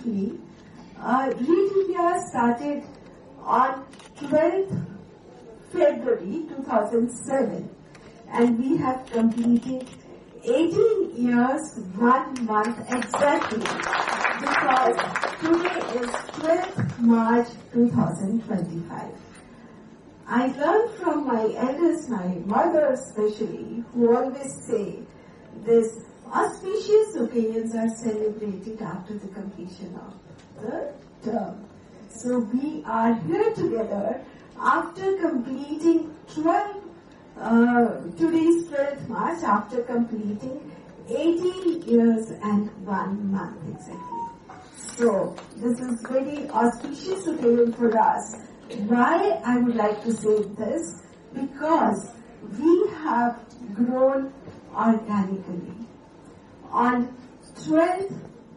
briefly, Read India started on 12th February 2007, and we have completed 18 years, 1 month exactly, because today is 12th March 2025. I learned from my elders, my mother especially, who always say this auspicious occasions are celebrated after the completion of the term. So we are here together after completing today's 12th March, after completing 18 years and 1 month exactly. So this is very auspicious occasion for us. Why I would like to say this? Because we have grown organically. On 12th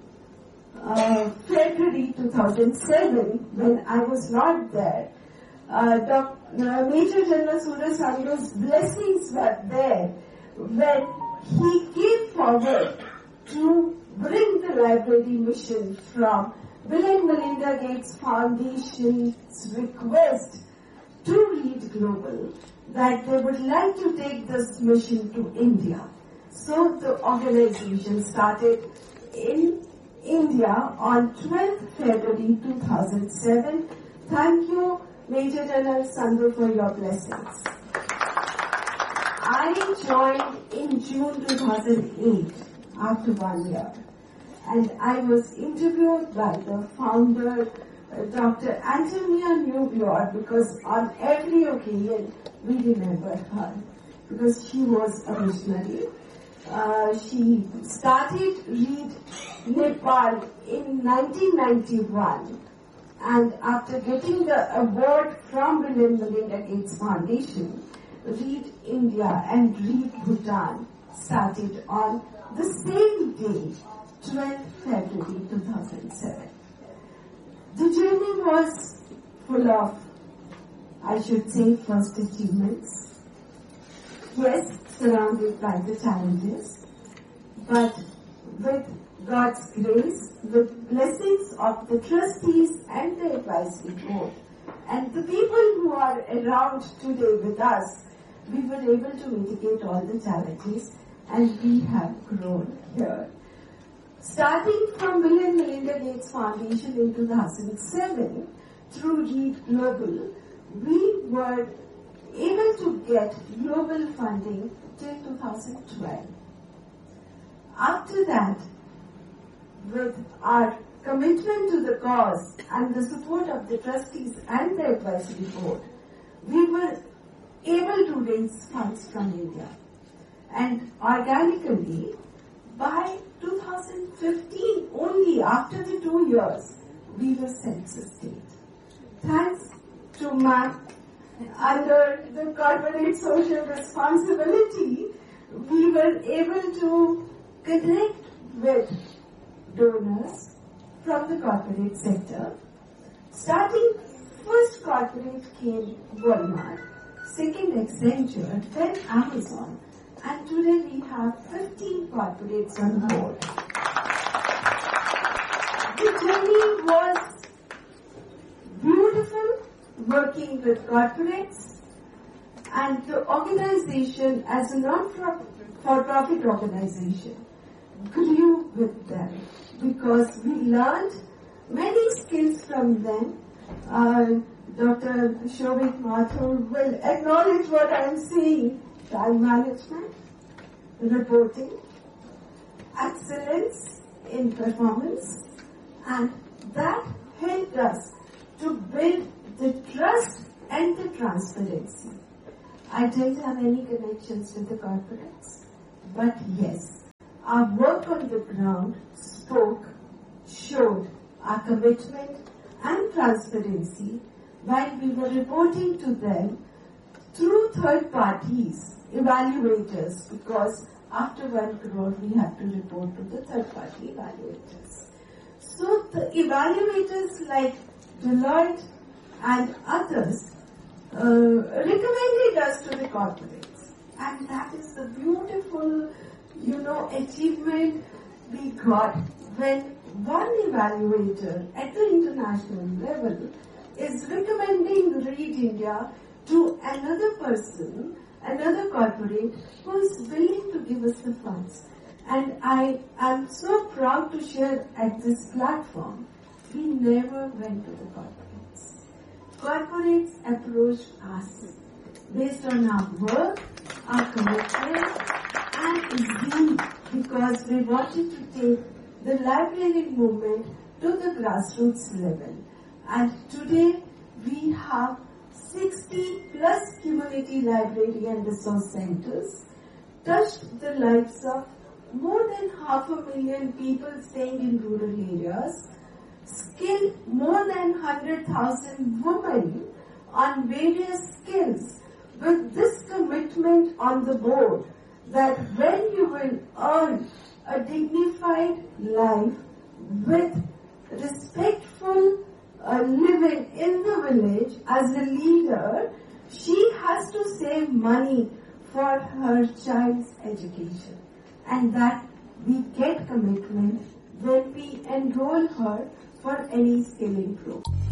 February 2007, when I was not there, Major General Surya Samu's blessings were there when he came forward to bring the library mission from Bill and Melinda Gates Foundation's request to Read Global that they would like to take this mission to India. So the organization started in India on 12th February 2007. Thank you, Major General Sandhu, for your blessings. I joined in June 2008 after 1 year. And I was interviewed by the founder, Dr. Antonia Newbyor, because on every occasion we remember her, because she was a visionary. She started Read Nepal in 1991, and after getting the award from Bill and Melinda Gates Foundation, Read India and Read Bhutan started on the same day, 12th February 2007. The journey was full of, I should say, first achievements. Yes, surrounded by the challenges, but with God's grace, with blessings of the trustees and the advisory board, and the people who are around today with us, we were able to mitigate all the challenges, and we have grown here. Starting from Bill and Melinda Gates Foundation in 2007, through Read Global, we were able to get global funding till 2012. After that, with our commitment to the cause and the support of the trustees and the advisory board, we were able to raise funds from India. And organically, by 2015, only after the 2 years, we were self-sustained. Thanks to MAC, under the corporate social responsibility, we were able to connect with donors from the corporate sector. Starting, first corporate came Walmart, second Accenture, then Amazon, and today we have 15 corporates on board. The journey was beautiful, working with corporates, and the organization as a non-for-profit organization grew with them because we learned many skills from them. Dr. Shobhit Mathur will acknowledge what I am saying: time management, reporting, excellence in performance, and that helped us to build the trust and the transparency. I didn't have any connections with the corporates, but yes, our work on the ground showed our commitment and transparency while we were reporting to them through third parties, evaluators, because after 1 crore we have to report to the third party evaluators. So the evaluators like Deloitte and others recommended us to the corporates, and that is the beautiful, achievement we got when one evaluator at the international level is recommending Read India to another person, another corporate who is willing to give us the funds. And I am so proud to share at this platform, we never went to the corporates. Corporates approached us based on our work, our commitment, and zeal, because we wanted to take the librarian movement to the grassroots level. And today we have 60 plus community library and resource centers, touched the lives of more than 500,000 people staying in rural areas, skilled more than 100,000 women on various skills, with this commitment on the board that when you will earn a dignified life with respectful living in the village as a leader, she has to save money for her child's education. And that we get commitment when we enroll her for any skilling program.